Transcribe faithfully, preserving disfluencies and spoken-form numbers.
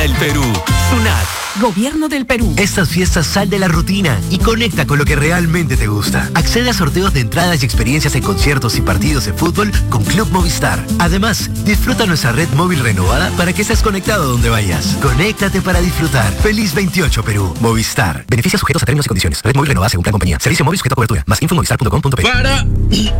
el Perú. SUNAT. Gobierno del Perú. Estas fiestas sal de la rutina y conecta con lo que realmente te gusta. Accede a sorteos de entradas y experiencias en conciertos y partidos de fútbol con Club Movistar. Además, disfruta nuestra red móvil renovada para que estés conectado donde vayas. Conéctate para disfrutar. Feliz veintiocho Perú. Movistar. Beneficios sujetos a términos y condiciones. Red móvil renovada según plan compañía. Servicio móvil sujeto a cobertura. Más info en movistar punto com punto pe. Para